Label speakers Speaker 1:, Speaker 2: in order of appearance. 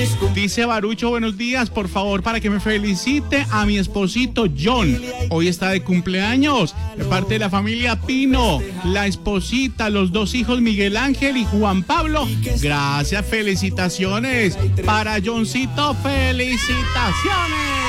Speaker 1: Dice Barucho, buenos días, por favor, para que me felicite a mi esposito John. Hoy está de cumpleaños, de parte de la familia Pino, la esposita, los dos hijos Miguel Ángel y Juan Pablo. Gracias, felicitaciones para Johncito, felicitaciones.